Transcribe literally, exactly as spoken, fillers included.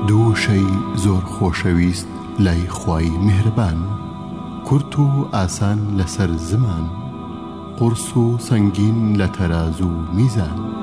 دووشەی زۆر خۆشەویست لای خوای میهرەبان، کورت و ئاسان لەسەر زمان، قورس و سەنگین لە تەراز و میزان.